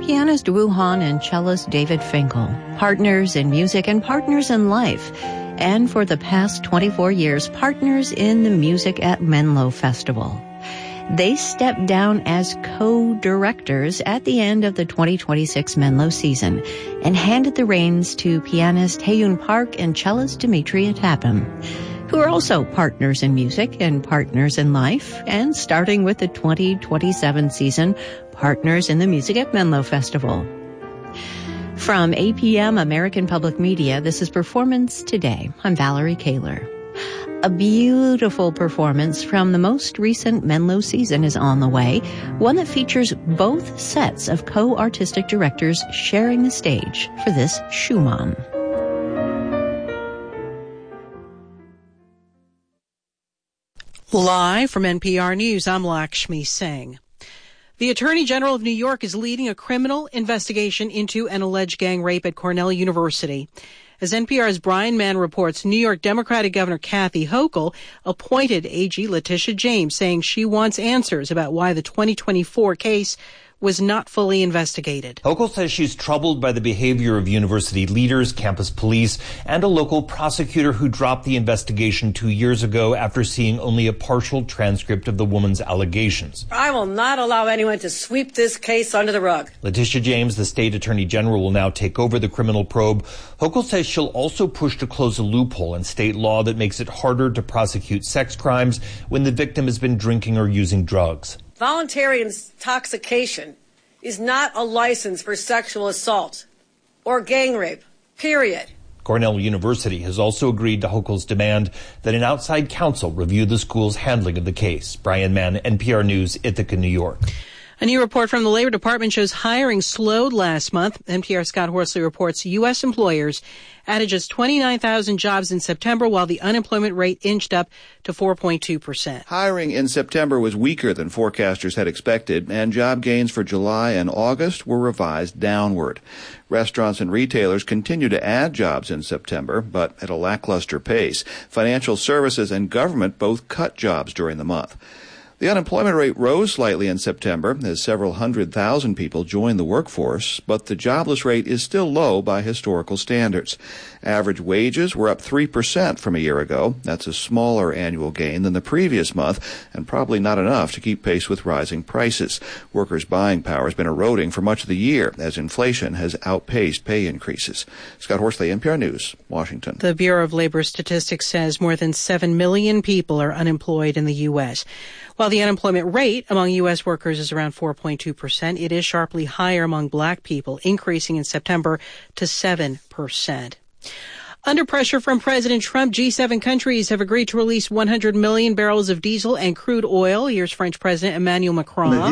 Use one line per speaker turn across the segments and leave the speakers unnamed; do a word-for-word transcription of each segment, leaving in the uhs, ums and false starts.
pianist Wu Han and cellist David Finkel, partners in music and partners in life, and for the past twenty-four years, partners in the Music at Menlo Festival. They stepped down as co-directors at the end of the twenty twenty-six Menlo season and handed the reins to pianist Hae-Yoon Park and cellist Dimitri Atapim, who are also partners in music and partners in life, and starting with the twenty twenty-seven season, partners in the Music at Menlo Festival. From A P M American Public Media, this is Performance Today. I'm Valerie Kaler. A beautiful performance from the most recent Menlo season is on the way, one that features both sets of co-artistic directors sharing the stage for this Schumann.
Live from N P R News, I'm Lakshmi Singh. The Attorney General of New York is leading a criminal investigation into an alleged gang rape at Cornell University. As N P R's Brian Mann reports, New York Democratic Governor Kathy Hochul appointed A G Letitia James, saying she wants answers about why the twenty twenty-four case was not fully investigated.
Hochul says she's troubled by the behavior of university leaders, campus police, and a local prosecutor who dropped the investigation two years ago after seeing only a partial transcript of the woman's allegations.
I will not allow anyone to sweep this case under the rug.
Letitia James, the state attorney general, will now take over the criminal probe. Hochul says she'll also push to close a loophole in state law that makes it harder to prosecute sex crimes when the victim has been drinking or using drugs.
Voluntary intoxication is not a license for sexual assault or gang rape, period.
Cornell University has also agreed to Hochul's demand that an outside counsel review the school's handling of the case. Brian Mann, N P R News, Ithaca, New York.
A new report from the Labor Department shows hiring slowed last month. N P R's Scott Horsley reports U S employers added just twenty-nine thousand jobs in September, while the unemployment rate inched up to four point two percent.
Hiring in September was weaker than forecasters had expected, and job gains for July and August were revised downward. Restaurants and retailers continue to add jobs in September, but at a lackluster pace. Financial services and government both cut jobs during the month. The unemployment rate rose slightly in September as several hundred thousand people joined the workforce, but the jobless rate is still low by historical standards. Average wages were up three percent from a year ago. That's a smaller annual gain than the previous month, and probably not enough to keep pace with rising prices. Workers' buying power has been eroding for much of the year as inflation has outpaced pay increases. Scott Horsley, N P R News, Washington.
The Bureau of Labor Statistics says more than seven million people are unemployed in the U S. While the unemployment rate among U S workers is around four point two percent, it is sharply higher among black people, increasing in September to seven percent. Under pressure from President Trump, G seven countries have agreed to release one hundred million barrels of diesel and crude oil. Here's French President Emmanuel Macron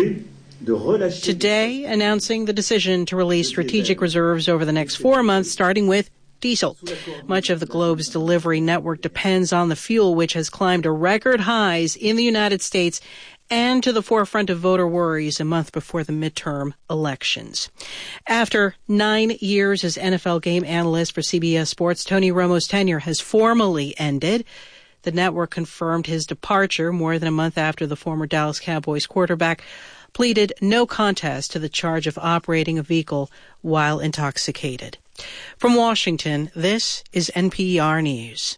today announcing the decision to release strategic reserves over the next four months, starting with diesel. Much of the globe's delivery network depends on the fuel, which has climbed to record highs in the United States and to the forefront of voter worries a month before the midterm elections. After nine years as N F L game analyst for C B S Sports, Tony Romo's tenure has formally ended. The network confirmed his departure more than a month after the former Dallas Cowboys quarterback pleaded no contest to the charge of operating a vehicle while intoxicated. From Washington, this is N P R News.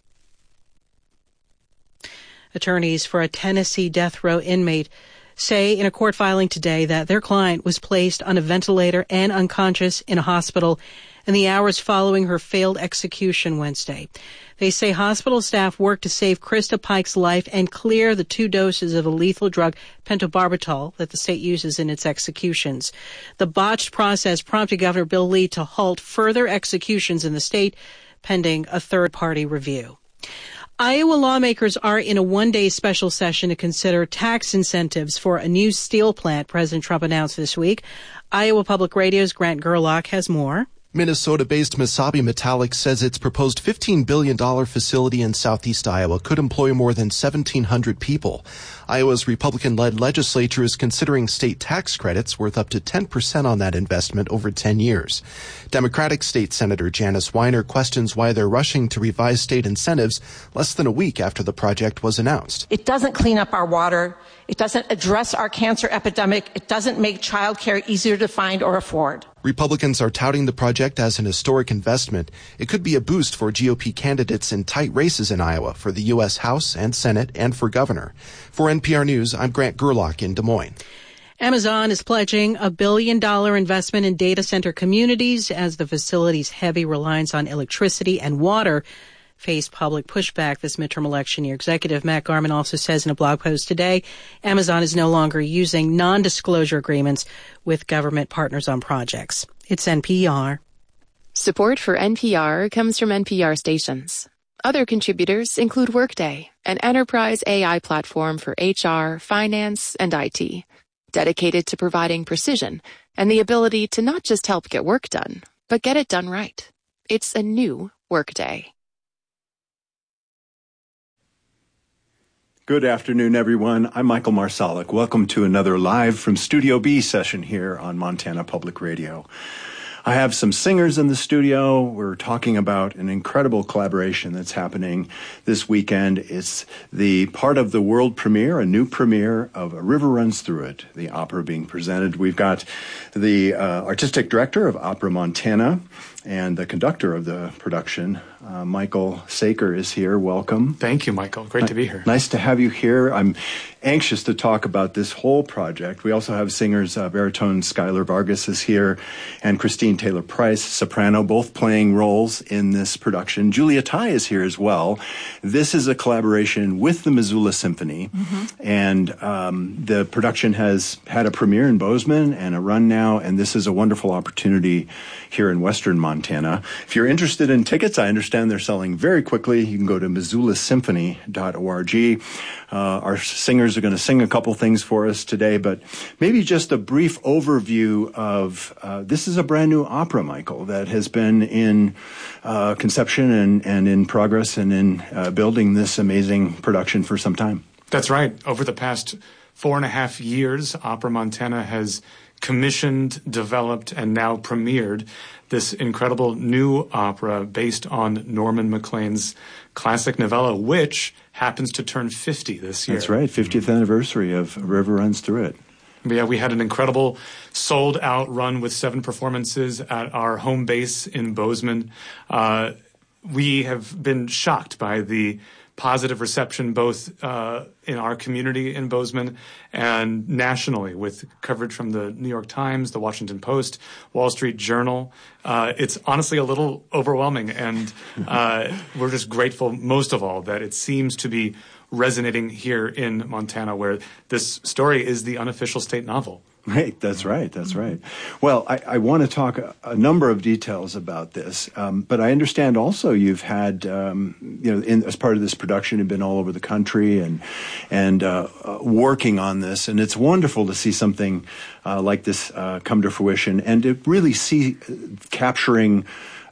Attorneys for a Tennessee death row inmate say in a court filing today that their client was placed on a ventilator and unconscious in a hospital in the hours following her failed execution Wednesday. They say hospital staff worked to save Krista Pike's life and clear the two doses of the lethal drug pentobarbital that the state uses in its executions. The botched process prompted Governor Bill Lee to halt further executions in the state, pending a third-party review. Iowa lawmakers are in a one-day special session to consider tax incentives for a new steel plant President Trump announced this week. Iowa Public Radio's Grant Gerlach has more.
Minnesota-based Mesabi Metallic says its proposed fifteen billion dollars facility in southeast Iowa could employ more than seventeen hundred people. Iowa's Republican-led legislature is considering state tax credits worth up to ten percent on that investment over ten years. Democratic State Senator Janice Weiner questions why they're rushing to revise state incentives less than a week after the project was announced.
It doesn't clean up our water. It doesn't address our cancer epidemic. It doesn't make childcare easier to find or afford.
Republicans are touting the project as an historic investment. It could be a boost for G O P candidates in tight races in Iowa for the U S House and Senate and for governor. For N P R News, I'm Grant Gerlach in Des Moines.
Amazon is pledging a billion dollar investment in data center communities as the facility's heavy reliance on electricity and water faced public pushback this midterm election year. Executive Matt Garman also says in a blog post today, Amazon is no longer using non-disclosure agreements with government partners on projects. It's N P R.
Support for N P R comes from N P R stations. Other contributors include Workday, an enterprise A I platform for H R, finance, and I T, dedicated to providing precision and the ability to not just help get work done, but get it done right. It's a new Workday.
Good afternoon, everyone. I'm Michael Marsalik. Welcome to another Live from Studio B session here on Montana Public Radio. I have some singers in the studio. We're talking about an incredible collaboration that's happening this weekend. It's the part of the world premiere, a new premiere of A River Runs Through It, the opera being presented. We've got the uh, artistic director of Opera Montana and the conductor of the production, uh, Michael Saker, is here. Welcome.
Thank you, Michael. Great to be here.
Nice to have you here. I'm anxious to talk about this whole project. We also have singers, uh, baritone Skylar Vargas is here, and Christine Taylor Price, soprano, both playing roles in this production. Julia Tai is here as well. This is a collaboration with the Missoula Symphony, mm-hmm. and um, the production has had a premiere in Bozeman and a run now, and this is a wonderful opportunity here in Western Montana. If you're interested in tickets, I understand they're selling very quickly. You can go to missoula symphony dot org. Uh, our singers are going to sing a couple things for us today, but maybe just a brief overview of uh, this is a brand new opera, Michael, that has been in uh, conception and, and in progress and in uh, building this amazing production for some time.
That's right. Over the past four and a half years, Opera Montana has commissioned, developed, and now premiered this incredible new opera based on Norman Maclean's classic novella, which happens to turn fifty this year.
That's right, fiftieth anniversary of A River Runs Through It.
Yeah, we had an incredible sold-out run with seven performances at our home base in Bozeman. Uh, we have been shocked by the positive reception both uh, in our community in Bozeman and nationally with coverage from the New York Times, the Washington Post, Wall Street Journal. Uh, it's honestly a little overwhelming, and uh, we're just grateful most of all that it seems to be resonating here in Montana, where this story is the unofficial state novel.
Right, that's right, that's right. Well, I, I want to talk a, a number of details about this, um, but I understand also you've had, um, you know, in, as part of this production, you've been all over the country and and uh, uh, working on this, and it's wonderful to see something uh, like this uh, come to fruition and to really see uh, capturing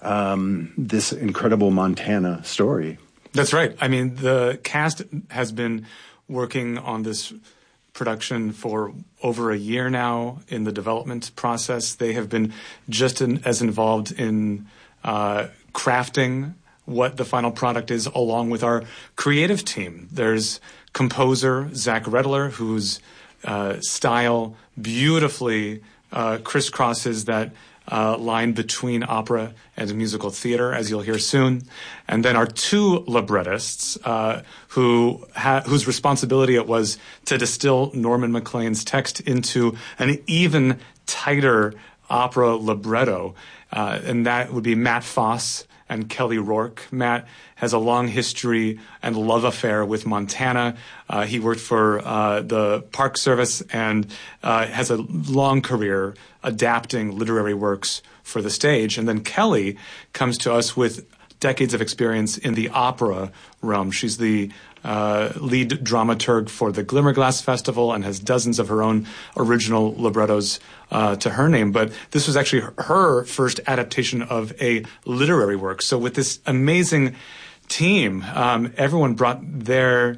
um, this incredible Montana story.
That's right. I mean, the cast has been working on this production for over a year now in the development process. They have been just in, as involved in uh, crafting what the final product is, along with our creative team. There's composer Zach Redler, whose uh, style beautifully uh, crisscrosses that Uh, line between opera and musical theater, as you'll hear soon. And then our two librettists, uh, who ha- whose responsibility it was to distill Norman Maclean's text into an even tighter opera libretto. Uh, and that would be Matt Foss and Kelly Rourke. Matt has a long history and love affair with Montana. Uh, he worked for uh, the Park Service and uh, has a long career adapting literary works for the stage. And then Kelly comes to us with decades of experience in the opera realm. She's the uh, lead dramaturg for the Glimmerglass Festival and has dozens of her own original librettos uh, to her name. But this was actually her first adaptation of a literary work. So with this amazing team, um, everyone brought their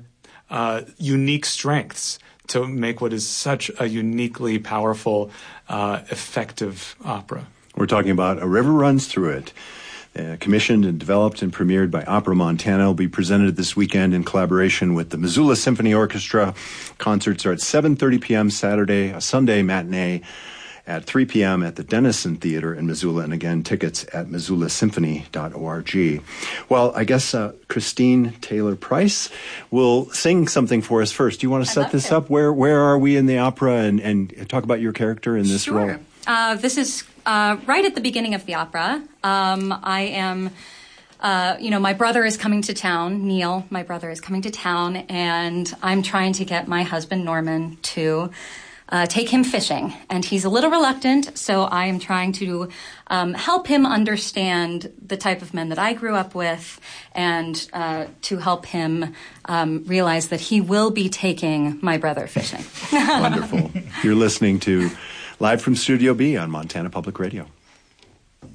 uh, unique strengths to make what is such a uniquely powerful, uh, effective opera.
We're talking about A River Runs Through It. Uh, commissioned and developed and premiered by Opera Montana, will be presented this weekend in collaboration with the Missoula Symphony Orchestra. Concerts are at seven thirty p.m. Saturday, a Sunday matinee at three p.m. at the Denison Theater in Missoula. And again, tickets at missoula symphony dot org. Well, I guess uh, Christine Taylor Price will sing something for us first. Do you want to set this to. up? Where where are we in the opera, and, and talk about your character in this
sure.
role?
Uh, this is uh, right at the beginning of the opera. Um, I am, uh, you know, my brother is coming to town. Neil, my brother, is coming to town, and I'm trying to get my husband, Norman, to uh, take him fishing. And he's a little reluctant, so I am trying to um, help him understand the type of men that I grew up with, and uh, to help him um, realize that he will be taking my brother fishing.
Wonderful. You're listening to Live from Studio B on Montana Public Radio.